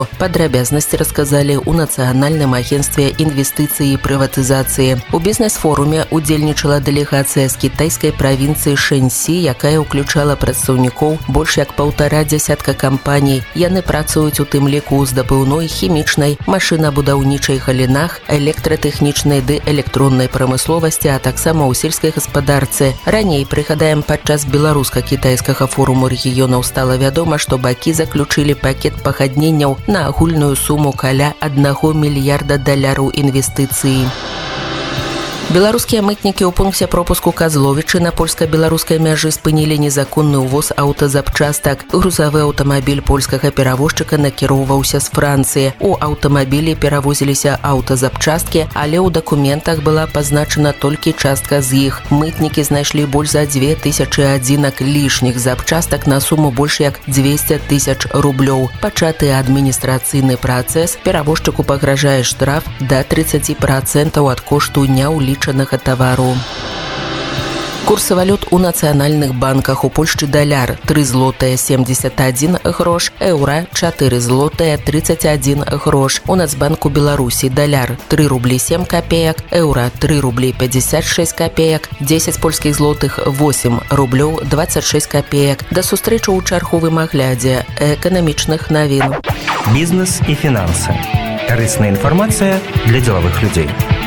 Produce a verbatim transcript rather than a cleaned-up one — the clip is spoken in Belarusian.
Падрабязнасці расказалі ў Нацыянальным агенстве інвестыцыі і прыватызацыі. У бізнес-форуме удзельнічала дэлегацыя з кітайскай правінцыі Шэньсі, якая ўключала прадстаўнікоў больш як паўтара дзясятка кампаній. Яны працуюць у тым ліку ў здабыўной, хімічнай, машынабудаўнічай галінах, электратэхнічнай ды электроннай прамысловасці, а таксама ў сельскай гаспадарцы. Раней, прыгадаем, падчас беларуска-кітайскага форуму рэгіёнаў стала вядома, што бакі заключылі пакет пагадненняў на агульную суму каля аднаго мільярда даляраў інвестыцыі. Беларускія мытнікі ў пункце пропуску Казловічы на польска-беларускай мяжы спынілі незаконны ўвоз аўтазапчастак. Грузавы аўтамабіль польскага перавозчыка накіроўваўся з Францыі. У аўтамабілі перавозіліся аўтазапчасткі, але ў дакументах была пазначана толькі частка з іх. Мытнікі знайшлі больш за дзве тысячы адзінак лішніх запчастак на суму больш як дзвесце тысяч рублёў. Пачаты адміністрацыйны працэс, перавозчыку пагражае штраф да трыццаць працэнтаў ад кошту няўлічанага тавару. Курсы валют у нацыянальных банках. У Польшчы даляр тры злотыя семьдесят адзін грош, еўра чатыры злотыя трыццаць адзін грош. У Нацбанку Беларусі даляр тры рублі сем капеек, еўра тры рублі пятьдесят шесть капеек, дзесяць польскіх злотых восемь рублёў двадцать шесть капеек. Да сустрэчы ў чарговым аглядзе эканамічных навін. Бізнес і фінансы. Карысная інфармацыя для дзелавых людзей.